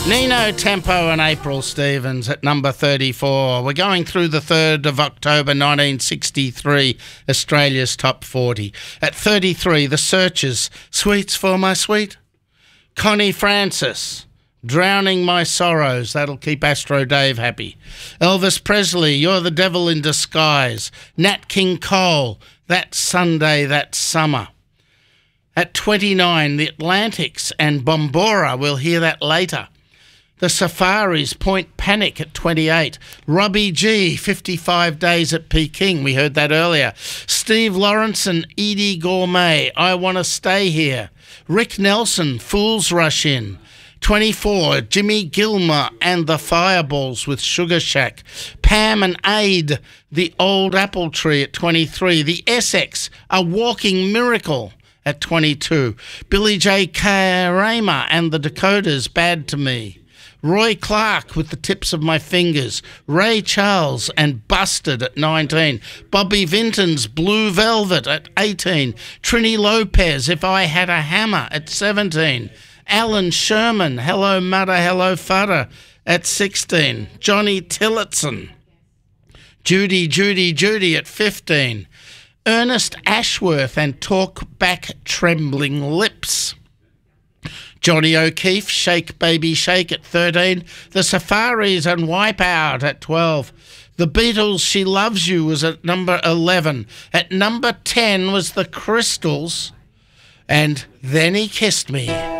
Nino Tempo and April Stevens at number 34. We're going through the 3rd of October 1963, Australia's top 40. At 33, The Searchers, Sweets for My Sweet. Connie Francis, Drowning My Sorrows, that'll keep Astro Dave happy. Elvis Presley, You're the Devil in Disguise. Nat King Cole, That Sunday, That Summer. At 29, The Atlantics and Bombora, we'll hear that later. The Safaris, Point Panic at 28. Robbie G, 55 Days at Peking. We heard that earlier. Steve Lawrence and Edie Gourmet, I Want to Stay Here. Rick Nelson, Fools Rush In. 24, Jimmy Gilmer and the Fireballs with Sugar Shack. Pam and Aid, The Old Apple Tree at 23. The Essex, A Walking Miracle at 22. Billy J. Raymer and the Dakotas, Bad to Me. Roy Clark with The Tips of My Fingers. Ray Charles and Busted at 19. Bobby Vinton's Blue Velvet at 18. Trini Lopez, If I Had a Hammer at 17. Alan Sherman, Hello Mudder, Hello Fudder at 16. Johnny Tillotson, Judy, Judy, Judy at 15. Ernest Ashworth and Talk Back Trembling Lips. Johnny O'Keefe, Shake Baby Shake at 13. The Safaris and Wipeout at 12. The Beatles, She Loves You was at number 11. At number 10 was The Crystals and Then He Kissed Me.